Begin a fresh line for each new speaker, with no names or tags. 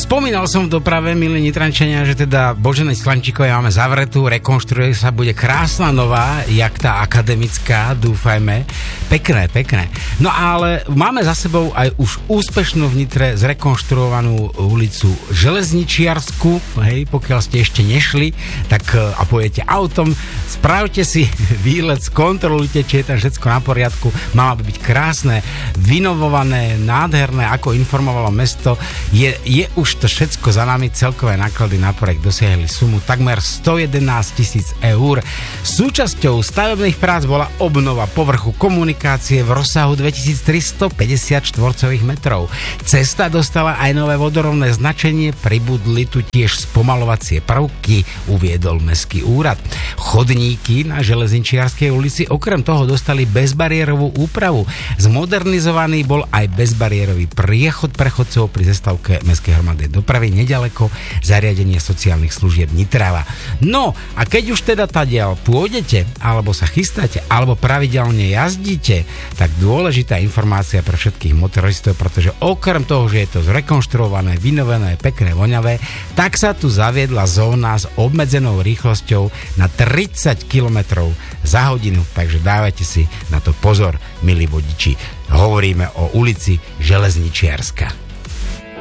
Spomínal som v doprave, milí Nitrančania, že teda Boženej Slančíkovej máme zavretú, rekonštruuje sa, bude krásna nová, jak tá akademická, dúfajme. Pekné, pekné. No ale máme za sebou aj už úspešnú v Nitre zrekonštruovanú ulicu Železničiarsku, hej, pokiaľ ste ešte nešli, tak a pojete autom, spravte si výlet, skontrolujte, či je tam všetko na poriadku, má byť krásne, vynovované, nádherné, ako informovalo mesto, je už to všetko za nami, celkové náklady na projekt dosiahli sumu takmer 111 000 eur. Súčasťou stavebných prác bola obnova povrchu komunikácie v rozsahu 2350 štvorcových metrov. Cesta dostala aj nové vodorovné značenie, pribudli tu tiež spomalovacie prvky, uviedol mestský úrad. Chodníky na Železničiarskej ulici okrem toho dostali bezbariérovú úpravu. Zmodernizovaný bol aj bezbariérový priechod prechodcov pri zastávke mestskej hromadnej dopravy nedaleko zariadenia sociálnych služieb Nitrava. No a keď už teda tadiaľ pôjdete, alebo sa chystáte, alebo pravidelne jazdíte, tak dôležitá informácia pre všetkých motoristov, pretože okrem toho, že je to zrekonštruované, vynovené, pekné, voňavé, tak sa tu zaviedla zóna s obmedzenou rýchlosťou na 30 km za hodinu, takže dávajte si na to pozor, milí vodiči. Hovoríme o ulici Železničiarska.